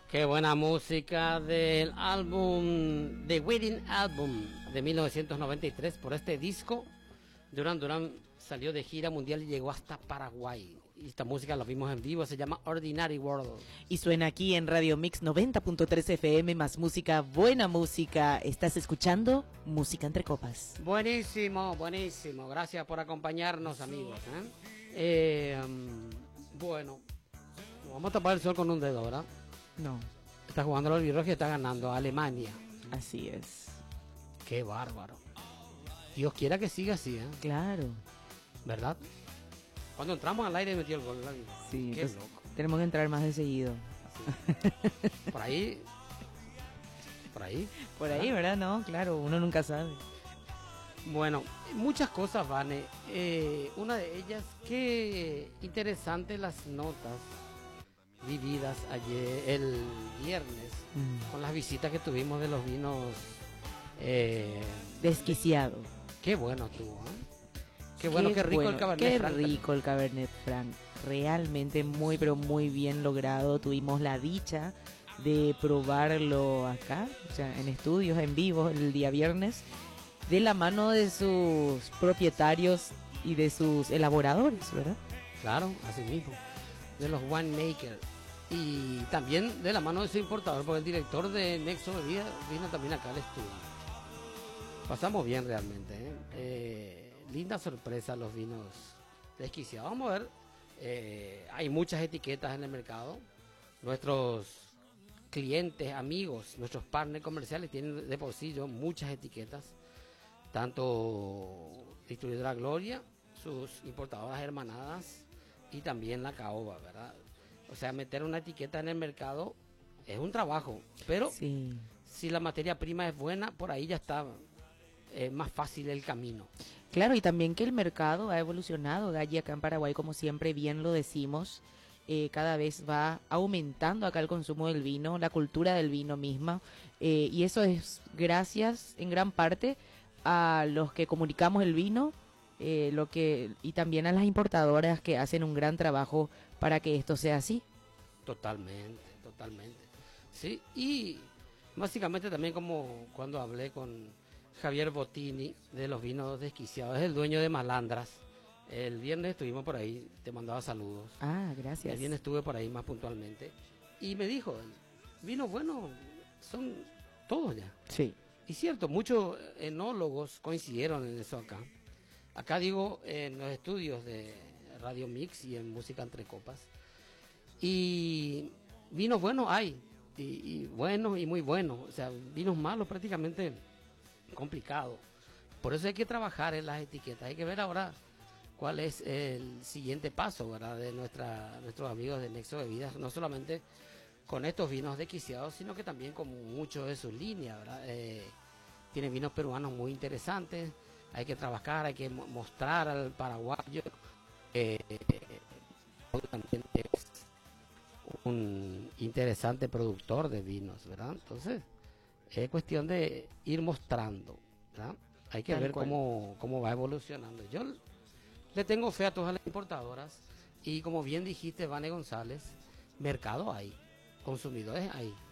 Qué buena música del álbum, The Wedding Album de 1993. Por este disco, Duran Duran salió de gira mundial y llegó hasta Paraguay. Y esta música la vimos en vivo, se llama Ordinary World. Y suena aquí en Radio Mix 90.3 FM, más música, buena música. Estás escuchando Música Entre Copas. Buenísimo, buenísimo. Gracias por acompañarnos, amigos. Bueno, vamos a tapar el sol con un dedo, ¿verdad? No. Está jugando el albirrojo y está ganando a Alemania. Así es. Qué bárbaro. Dios quiera que siga así, ¿eh? Claro. ¿Verdad? Cuando entramos al aire metió el gol. Sí, qué pues, loco. tenemos que entrar más de seguido. Sí. Por ahí. Por ahí, ¿verdad? No, claro, uno nunca sabe. Bueno, muchas cosas, Vane. Una de ellas, qué interesantes las notas vividas ayer, el viernes, con las visitas que tuvimos de los vinos. Desquiciado. Qué bueno estuvo, ¿eh? Qué bueno, qué rico bueno, el Cabernet Franc. Qué rico el Cabernet Franc. Realmente muy, pero muy bien logrado. Tuvimos la dicha de probarlo acá, o sea, en estudios, en vivo, el día viernes, de la mano de sus propietarios y de sus elaboradores, ¿verdad? Claro, así mismo. De los winemakers. Y también de la mano de su importador, porque el director de Nexo Bebida vino también acá al estudio. Pasamos bien realmente, ¿eh? Linda sorpresa los vinos desquiciados. Vamos a ver, hay muchas etiquetas en el mercado. Nuestros clientes, amigos, nuestros partners comerciales tienen de bolsillo muchas etiquetas. Tanto Distribuidora Gloria, sus importadoras hermanadas y también la Caoba, ¿verdad? O sea, meter una etiqueta en el mercado es un trabajo, pero sí, si la materia prima es buena, por ahí ya está más fácil el camino. Claro, y también que el mercado ha evolucionado, Galli, acá en Paraguay, como siempre bien lo decimos, cada vez va aumentando acá el consumo del vino, la cultura del vino misma, y eso es gracias en gran parte a los que comunicamos el vino, y también a las importadoras que hacen un gran trabajo para que esto sea así. Totalmente, totalmente. Sí, y básicamente también como cuando hablé con Javier Bottini de los vinos desquiciados, es el dueño de Malandras. El viernes estuvimos por ahí, te mandaba saludos. Ah, gracias. El viernes estuve por ahí más puntualmente y me dijo, vinos buenos son todos ya. Sí. Y cierto, muchos enólogos coincidieron en eso acá. Acá digo, en los estudios de Radio Mix y en Música Entre Copas. Y vinos buenos hay, y buenos y muy buenos. O sea, vinos malos prácticamente complicado. Por eso hay que trabajar en las etiquetas. Hay que ver ahora cuál es el siguiente paso, ¿verdad? De nuestros amigos de Nexo Bebidas, no solamente con estos vinos desquiciados, sino que también con muchos de sus líneas, ¿verdad? Tienen vinos peruanos muy interesantes. Hay que trabajar, hay que mostrar al paraguayo también es un interesante productor de vinos, ¿verdad? Entonces es cuestión de ir mostrando, ¿verdad? Hay que ver cómo va evolucionando. Yo le tengo fe a todas las importadoras y como bien dijiste, Vane González, mercado hay, consumidores hay.